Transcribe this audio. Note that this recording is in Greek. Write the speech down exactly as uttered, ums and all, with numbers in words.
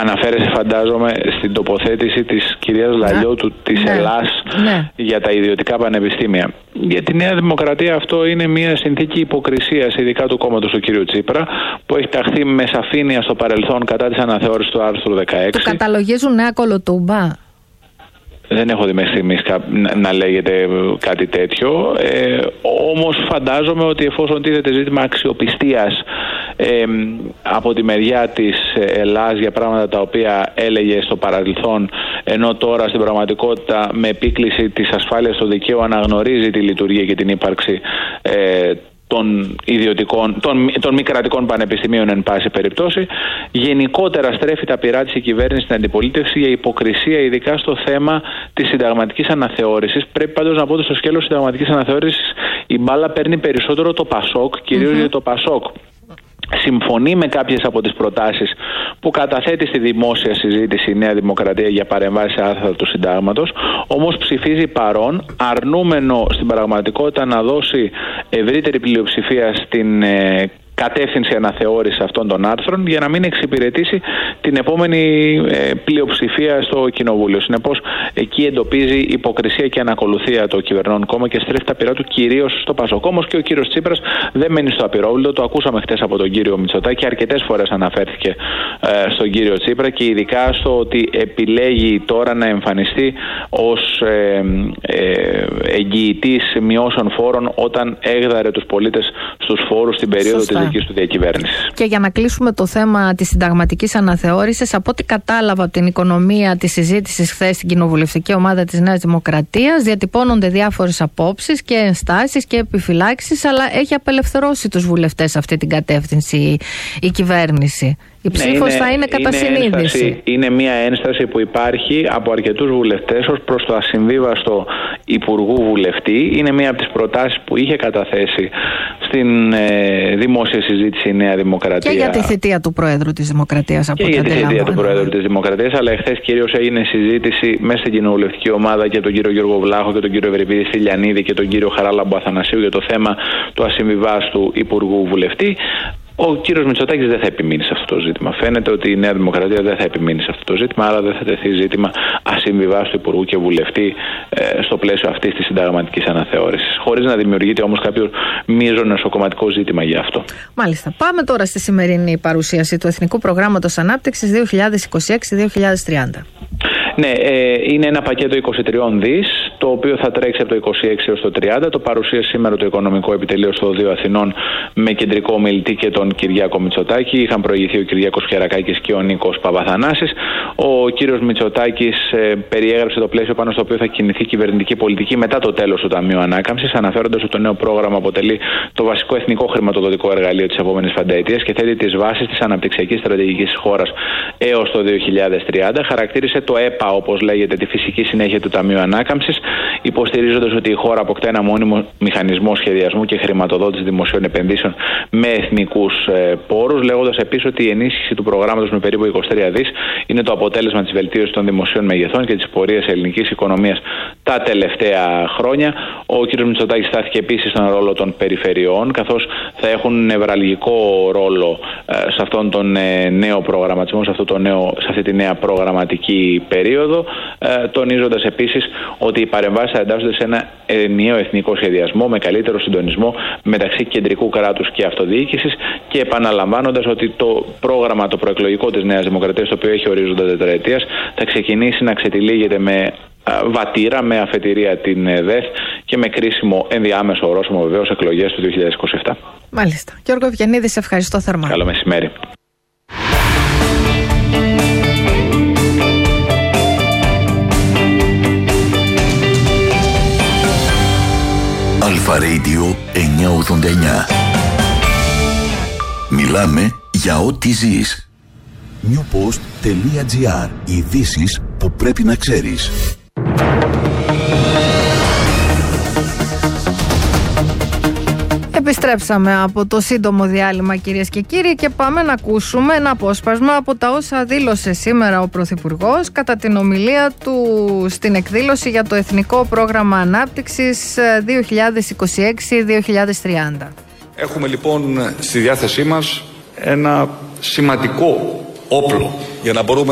αναφέρεσαι, φαντάζομαι, στην τοποθέτηση της κυρίας Λαλιώτου της ναι. Ελλάς ναι. για τα ιδιωτικά πανεπιστήμια. Για τη Νέα Δημοκρατία αυτό είναι μια συνθήκη υποκρισίας, ειδικά του κόμματος του κ. Τσίπρα, που έχει ταχθεί με σαφήνεια στο παρελθόν κατά της αναθεώρησης του άρθρου δεκαέξι. Του καταλογίζουν νέα κολοτούμπα. Δεν έχω δει μέχρι στιγμής να, να λέγεται κάτι τέτοιο. Ε, όμως φαντάζομαι ότι εφόσον τίθεται ζήτημα αξιοπιστίας ε, από τη μεριά της Ελλάς για πράγματα τα οποία έλεγε στο παρελθόν, ενώ τώρα στην πραγματικότητα με επίκληση της ασφάλειας στο δικαίου αναγνωρίζει τη λειτουργία και την ύπαρξη ε, των ιδιωτικών, των, των μη κρατικών πανεπιστημίων εν πάση περιπτώσει, γενικότερα στρέφει τα πυρά της η κυβέρνηση στην αντιπολίτευση για υποκρισία, ειδικά στο θέμα της συνταγματικής αναθεώρησης. Πρέπει πάντως να πω ότι στο σκέλος συνταγματικής αναθεώρησης η μπάλα παίρνει περισσότερο το ΠΑΣΟΚ, κυρίως mm-hmm. γιατί το ΠΑΣΟΚ συμφωνεί με κάποιες από τις προτάσεις που καταθέτει στη δημόσια συζήτηση η Νέα Δημοκρατία για παρεμβάσεις σε άρθρα του συντάγματος, όμως ψηφίζει παρόν, αρνούμενο στην πραγματικότητα να δώσει ευρύτερη πλειοψηφία στην ε, κατεύθυνση αναθεώρησης αυτών των άρθρων για να μην εξυπηρετήσει την επόμενη ε, πλειοψηφία στο Κοινοβούλιο. Συνεπώς, εκεί εντοπίζει υποκρισία και ανακολουθία το κυβερνών κόμμα και στρέφει τα πυρά του κυρίως στο ΠΑΣΟΚ. Όμως και ο κύριος Τσίπρας δεν μένει στο απειρόβλητο. Το ακούσαμε χτες από τον κύριο Μητσοτάκη. Αρκετές φορές αναφέρθηκε ε, στον κύριο Τσίπρα και ειδικά στο ότι επιλέγει τώρα να εμφανιστεί ως ε, ε, εγγυητής μειώσεων φόρων όταν έγδαρε τους πολίτες στους φόρους στην περίοδο Σωστά. της δικής του διακυβέρνησης. Και για να κλείσουμε το θέμα της συνταγματικής αναθεώρησης, από ό,τι κατάλαβα από την οικονομία της συζήτησης χθες στην κοινοβουλευτική ομάδα της Νέας Δημοκρατίας, διατυπώνονται διάφορες απόψεις και ενστάσεις και επιφυλάξεις, αλλά έχει απελευθερώσει τους βουλευτές σε αυτή την κατεύθυνση η κυβέρνηση. Η ψήφος ναι, θα είναι κατά είναι συνείδηση. Ένσταση, είναι μια ένσταση που υπάρχει από αρκετούς βουλευτές ως προς το ασυμβίβαστο υπουργού βουλευτή. Είναι μια από τις προτάσεις που είχε καταθέσει στην ε, δημόσια συζήτηση η Νέα Δημοκρατία. Και για τη θητεία του Προέδρου της Δημοκρατίας. Από και για τη θητεία του Προέδρου της Δημοκρατίας. Αλλά εχθές κυρίως έγινε συζήτηση μέσα στην κοινοβουλευτική ομάδα και τον κύριο Γιώργο Βλάχο και τον κύριο Ευρυπίδη Στυλιανίδη και τον κύριο Χαράλαμπο Αθανασίου για το θέμα του ασυμβιβάστου υπουργού βουλευτή. Ο κύριος Μητσοτάκης δεν θα επιμείνει σε αυτό το ζήτημα. Φαίνεται ότι η Νέα Δημοκρατία δεν θα επιμείνει σε αυτό το ζήτημα, άρα δεν θα τεθεί ζήτημα ασυμβιβάστου υπουργού και βουλευτή ε, στο πλαίσιο αυτής της συνταγματικής αναθεώρησης. Χωρίς να δημιουργείται όμως κάποιο μείζον νοσοκομματικό ζήτημα για αυτό. Μάλιστα. Πάμε τώρα στη σημερινή παρουσίαση του Εθνικού Προγράμματος Ανάπτυξης δύο χιλιάδες είκοσι έξι με δύο χιλιάδες τριάντα. Ναι, ε, είναι ένα πακέτο είκοσι τρία δις, το οποίο θα τρέξει από το είκοσι έξι έως το τριάντα. Το παρουσίασε σήμερα το Οικονομικό Επιτελείο στο Οδείο Αθηνών με κεντρικό ομιλητή και τον Κυριάκο Μητσοτάκη. Είχαν προηγηθεί ο Κυριάκος Χερακάκης και ο Νίκος Παπαθανάσης. Ο κύριος Μητσοτάκης ε, περιέγραψε το πλαίσιο πάνω στο οποίο θα κινηθεί η κυβερνητική πολιτική μετά το τέλος του Ταμείου Ανάκαμψης, αναφέροντας ότι το νέο πρόγραμμα αποτελεί το βασικό εθνικό χρηματοδοτικό εργαλείο της επόμενης πενταετίας και θέτει τις βάσεις της αναπτυξιακής στρατηγικής της χώρας έως το δύο χιλιάδες τριάντα. Χαρακτήρισε το ΕΠΑ, όπως λέγεται, τη φυσική συνέχεια του Ταμείου Ανάκαμψης, υποστηρίζοντας ότι η χώρα αποκτά ένα μόνιμο μηχανισμό σχεδιασμού και χρηματοδότηση δημοσίων επενδύσεων με εθνικούς ε, πόρους, λέγοντας επίσης ότι η ενίσχυση του προγράμματος με περίπου είκοσι τρία δις είναι το αποτέλεσμα της βελτίωσης των δημοσίων μεγεθών και της πορείας ελληνικής οικονομίας τα τελευταία χρόνια. Ο κ. Μητσοτάκης στάθηκε επίσης στον ρόλο των περιφερειών, καθώς θα έχουν νευραλγικό ρόλο ε, σε αυτόν τον ε, νέο προγραμματισμό, σε, αυτό το νέο, σε αυτή τη νέα προγραμματική περίοδο, ε, τονίζοντας επίσης ότι οι παρεμβάσεις θα εντάσσονται σε ένα ενιαίο εθνικό σχεδιασμό με καλύτερο συντονισμό μεταξύ κεντρικού κράτους και αυτοδιοίκησης και επαναλαμβάνοντας ότι το πρόγραμμα το προεκλογικό της Νέας Δημοκρατίας, το οποίο έχει ορίζοντα τετραετίας, θα ξεκινήσει να ξετυλίγεται με βατήρα, με αφετηρία την ΔΕΘ και με κρίσιμο ενδιάμεσο ορόσημο βεβαίως εκλογές του δύο χιλιάδες είκοσι επτά. Μάλιστα. Γιώργο Ευγενίδη, σε ευχαριστώ θερμά. Καλό μεσημέρι. Αλφα Radio εννιακόσια ογδόντα εννιά. Μιλάμε για ό,τι ζεις. newpost.gr. Ειδήσεις που πρέπει να ξέρεις. Επιστρέψαμε από το σύντομο διάλειμμα, κυρίες και κύριοι, και πάμε να ακούσουμε ένα απόσπασμα από τα όσα δήλωσε σήμερα ο Πρωθυπουργός κατά την ομιλία του στην εκδήλωση για το Εθνικό Πρόγραμμα Ανάπτυξης δύο χιλιάδες είκοσι έξι με δύο χιλιάδες τριάντα. Έχουμε λοιπόν στη διάθεσή μας ένα σημαντικό όπλο για να μπορούμε